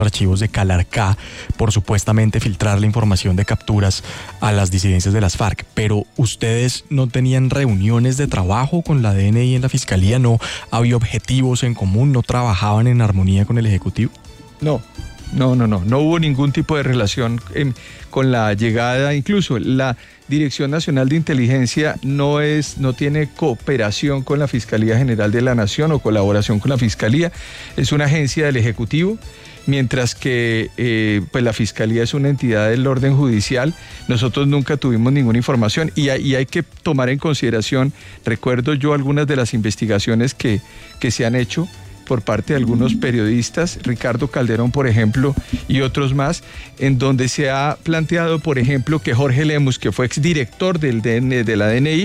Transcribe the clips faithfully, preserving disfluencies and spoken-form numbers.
archivos de Calarcá por supuestamente filtrar la información de capturas a las disidencias de las FARC, pero ustedes no tenían reuniones de trabajo con la D N I en la Fiscalía, no había objetivos en común, no trabajaban en armonía con el Ejecutivo. No, no, no, no, no hubo ningún tipo de relación en, con la llegada, incluso la Dirección Nacional de Inteligencia no es, no tiene cooperación con la Fiscalía General de la Nación o colaboración con la Fiscalía, es una agencia del Ejecutivo. Mientras que eh, pues la Fiscalía es una entidad del orden judicial, nosotros nunca tuvimos ninguna información y hay, y hay que tomar en consideración, recuerdo yo algunas de las investigaciones que, que se han hecho por parte de algunos periodistas, Ricardo Calderón, por ejemplo, y otros más, en donde se ha planteado, por ejemplo, que Jorge Lemus, que fue exdirector del D N, de la D N I,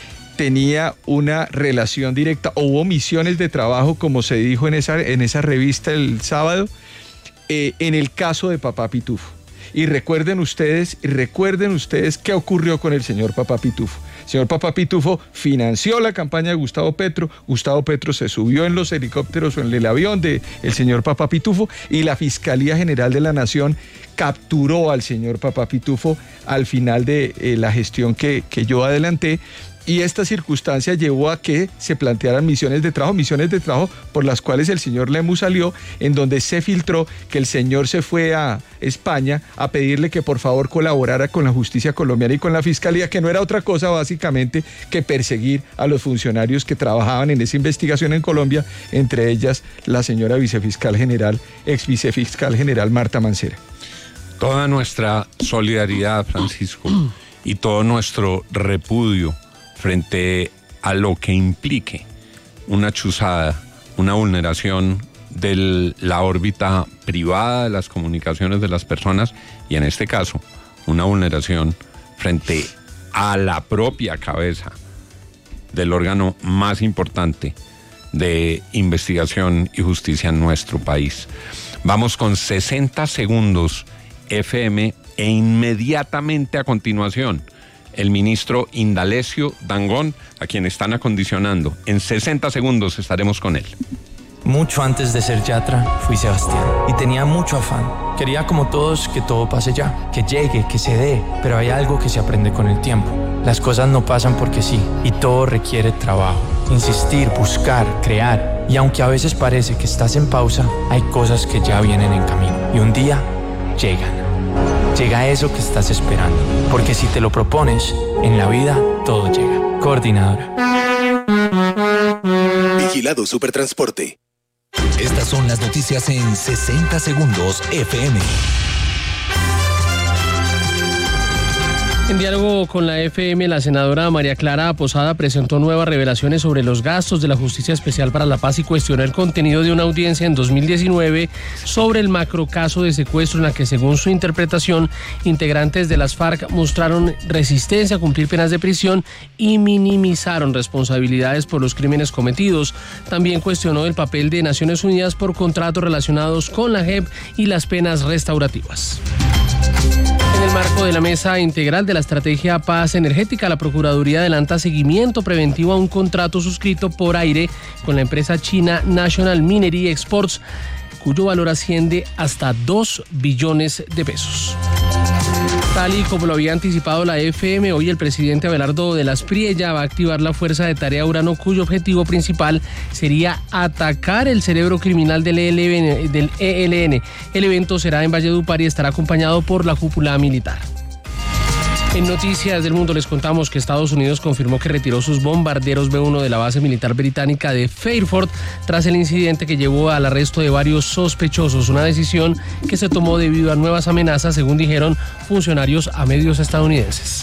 tenía una relación directa o hubo misiones de trabajo, como se dijo en esa, en esa revista el sábado, eh, en el caso de Papá Pitufo. Y recuerden ustedes, recuerden ustedes qué ocurrió con el señor Papá Pitufo. El señor Papá Pitufo financió la campaña de Gustavo Petro, Gustavo Petro se subió en los helicópteros o en el avión del señor Papá Pitufo y la Fiscalía General de la Nación capturó al señor Papá Pitufo al final de eh, la gestión que, que yo adelanté. Y esta circunstancia llevó a que se plantearan misiones de trabajo, misiones de trabajo por las cuales el señor Lemus salió, en donde se filtró que el señor se fue a España a pedirle que por favor colaborara con la justicia colombiana y con la Fiscalía, que no era otra cosa básicamente que perseguir a los funcionarios que trabajaban en esa investigación en Colombia, entre ellas la señora vicefiscal general, ex vicefiscal general Marta Mancera. Toda nuestra solidaridad, Francisco, y todo nuestro repudio frente a lo que implique una chuzada, una vulneración de la órbita privada de las comunicaciones de las personas y en este caso una vulneración frente a la propia cabeza del órgano más importante de investigación y justicia en nuestro país. Vamos con sesenta segundos F M e inmediatamente a continuación el ministro Indalecio Dangond, a quien están acondicionando. En sesenta segundos estaremos con él. Mucho antes de ser Yatra, fui Sebastián y tenía mucho afán. Quería como todos que todo pase ya, que llegue, que se dé, pero hay algo que se aprende con el tiempo. Las cosas no pasan porque sí, y todo requiere trabajo. Insistir, buscar, crear. Y aunque a veces parece que estás en pausa, hay cosas que ya vienen en camino. Y un día, llegan. Llega eso que estás esperando, porque si te lo propones, en la vida todo llega. Coordinadora. Vigilado Supertransporte. Estas son las noticias en sesenta segundos F M. En diálogo con la F M, la senadora María Clara Posada presentó nuevas revelaciones sobre los gastos de la Justicia Especial para la Paz y cuestionó el contenido de una audiencia en dos mil diecinueve sobre el macrocaso de secuestro en la que, según su interpretación, integrantes de las FARC mostraron resistencia a cumplir penas de prisión y minimizaron responsabilidades por los crímenes cometidos. También cuestionó el papel de Naciones Unidas por contratos relacionados con la J E P y las penas restaurativas. En el marco de la Mesa Integral de la Estrategia Paz Energética, la Procuraduría adelanta seguimiento preventivo a un contrato suscrito por aire con la empresa china National Minery Exports, cuyo valor asciende hasta dos billones de pesos. Tal y como lo había anticipado la F M, hoy el presidente Abelardo de las Priella va a activar la Fuerza de Tarea Urano, cuyo objetivo principal sería atacar el cerebro criminal del E L N. El evento será en Valledupar y estará acompañado por la cúpula militar. En Noticias del Mundo les contamos que Estados Unidos confirmó que retiró sus bombarderos B uno de la base militar británica de Fairford tras el incidente que llevó al arresto de varios sospechosos, una decisión que se tomó debido a nuevas amenazas, según dijeron funcionarios a medios estadounidenses.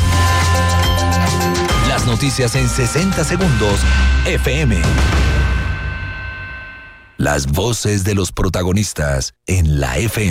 Las noticias en sesenta segundos F M. Las voces de los protagonistas en la F M.